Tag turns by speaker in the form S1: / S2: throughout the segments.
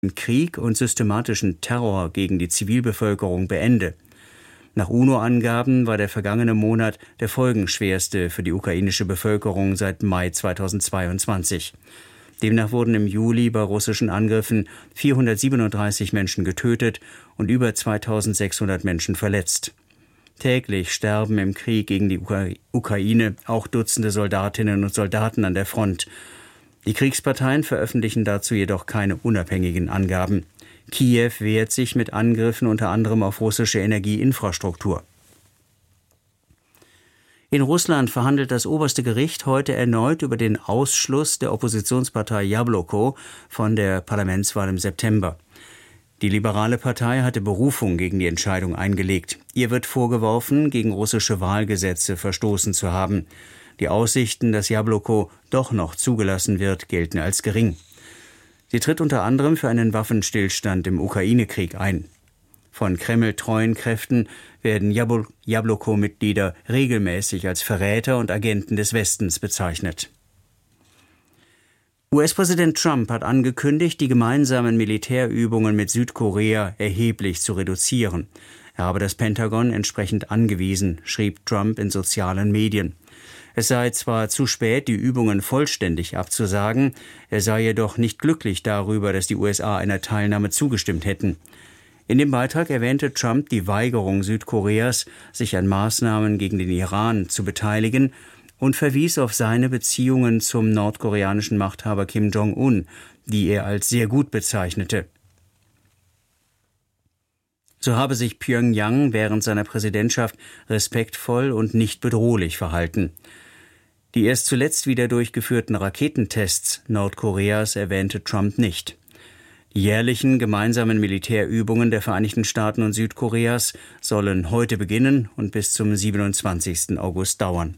S1: Krieg und systematischen Terror gegen die Zivilbevölkerung beende. Nach UNO-Angaben war der vergangene Monat der folgenschwerste für die ukrainische Bevölkerung seit Mai 2022. Demnach wurden im Juli bei russischen Angriffen 437 Menschen getötet und über 2600 Menschen verletzt. Täglich sterben im Krieg gegen die Ukraine auch Dutzende Soldatinnen und Soldaten an der Front. Die Kriegsparteien veröffentlichen dazu jedoch keine unabhängigen Angaben. Kiew wehrt sich mit Angriffen unter anderem auf russische Energieinfrastruktur. In Russland verhandelt das oberste Gericht heute erneut über den Ausschluss der Oppositionspartei Jabloko von der Parlamentswahl im September. Die liberale Partei hatte Berufung gegen die Entscheidung eingelegt. Ihr wird vorgeworfen, gegen russische Wahlgesetze verstoßen zu haben. Die Aussichten, dass Jabloko doch noch zugelassen wird, gelten als gering. Sie tritt unter anderem für einen Waffenstillstand im Ukraine-Krieg ein. Von Kreml-treuen Kräften werden Jabloko-Mitglieder regelmäßig als Verräter und Agenten des Westens bezeichnet. US-Präsident Trump hat angekündigt, die gemeinsamen Militärübungen mit Südkorea erheblich zu reduzieren. Er habe das Pentagon entsprechend angewiesen, schrieb Trump in sozialen Medien. Es sei zwar zu spät, die Übungen vollständig abzusagen, er sei jedoch nicht glücklich darüber, dass die USA einer Teilnahme zugestimmt hätten. In dem Beitrag erwähnte Trump die Weigerung Südkoreas, sich an Maßnahmen gegen den Iran zu beteiligen und verwies auf seine Beziehungen zum nordkoreanischen Machthaber Kim Jong-un, die er als sehr gut bezeichnete. So habe sich Pjöngjang während seiner Präsidentschaft respektvoll und nicht bedrohlich verhalten. Die erst zuletzt wieder durchgeführten Raketentests Nordkoreas erwähnte Trump nicht. Die jährlichen gemeinsamen Militärübungen der Vereinigten Staaten und Südkoreas sollen heute beginnen und bis zum 27. August dauern.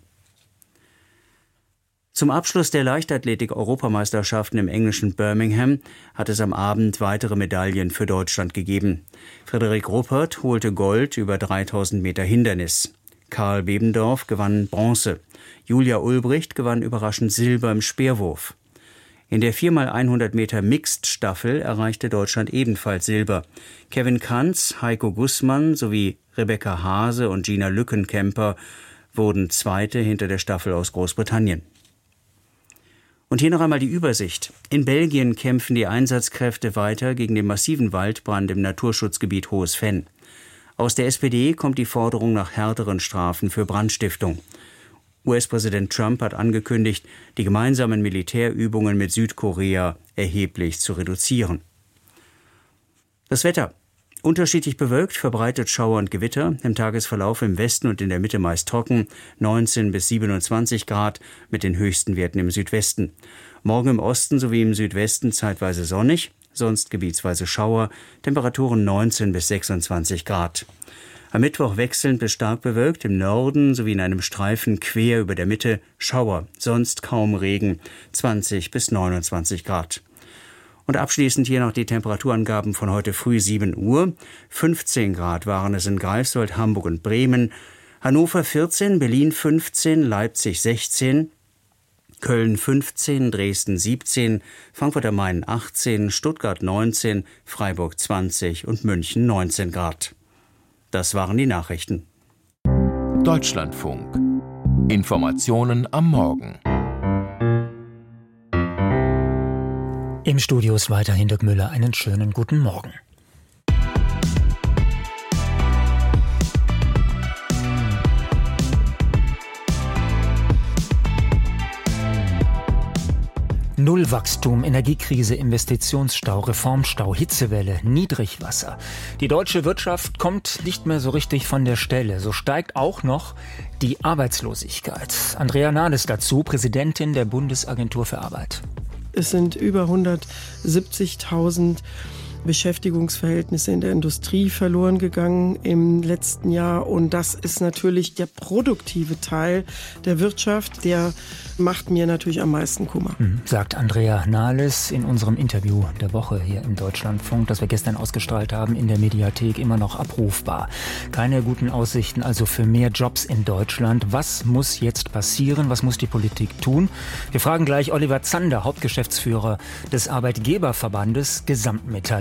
S1: Zum Abschluss der Leichtathletik-Europameisterschaften im englischen Birmingham hat es am Abend weitere Medaillen für Deutschland gegeben. Frederik Ruppert holte Gold über 3000 Meter Hindernis. Karl Bebendorf gewann Bronze. Julia Ulbricht gewann überraschend Silber im Speerwurf. In der 4x100 Meter Mixed-Staffel erreichte Deutschland ebenfalls Silber. Kevin Kranz, Heiko Gussmann sowie Rebecca Hase und Gina Lückenkämper wurden Zweite hinter der Staffel aus Großbritannien. Und hier noch einmal die Übersicht. In Belgien kämpfen die Einsatzkräfte weiter gegen den massiven Waldbrand im Naturschutzgebiet Hohes Venn. Aus der SPD kommt die Forderung nach härteren Strafen für Brandstiftung. US-Präsident Trump hat angekündigt, die gemeinsamen Militärübungen mit Südkorea erheblich zu reduzieren. Das Wetter. Unterschiedlich bewölkt, verbreitet Schauer und Gewitter. Im Tagesverlauf im Westen und in der Mitte meist trocken, 19 bis 27 Grad mit den höchsten Werten im Südwesten. Morgen im Osten sowie im Südwesten zeitweise sonnig, sonst gebietsweise Schauer, Temperaturen 19 bis 26 Grad. Am Mittwoch wechselnd bis stark bewölkt, im Norden sowie in einem Streifen quer über der Mitte Schauer, sonst kaum Regen, 20 bis 29 Grad. Und abschließend hier noch die Temperaturangaben von heute früh 7 Uhr. 15 Grad waren es in Greifswald, Hamburg und Bremen, Hannover 14, Berlin 15, Leipzig 16, Köln 15, Dresden 17, Frankfurt am Main 18, Stuttgart 19, Freiburg 20 und München 19 Grad. Das waren die Nachrichten.
S2: Deutschlandfunk. Informationen am Morgen.
S3: Im Studio ist weiterhin Dirk Müller. Einen schönen guten Morgen. Nullwachstum, Energiekrise, Investitionsstau, Reformstau, Hitzewelle, Niedrigwasser. Die deutsche Wirtschaft kommt nicht mehr so richtig von der Stelle. So steigt auch noch die Arbeitslosigkeit. Andrea Nahles dazu, Präsidentin der Bundesagentur für Arbeit.
S4: Es sind über 170.000 Beschäftigungsverhältnisse in der Industrie verloren gegangen im letzten Jahr. Und das ist natürlich der produktive Teil der Wirtschaft, der macht mir natürlich am meisten Kummer.
S3: Sagt Andrea Nahles in unserem Interview der Woche hier im Deutschlandfunk, das wir gestern ausgestrahlt haben, in der Mediathek immer noch abrufbar. Keine guten Aussichten also für mehr Jobs in Deutschland. Was muss jetzt passieren? Was muss die Politik tun? Wir fragen gleich Oliver Zander, Hauptgeschäftsführer des Arbeitgeberverbandes Gesamtmetall.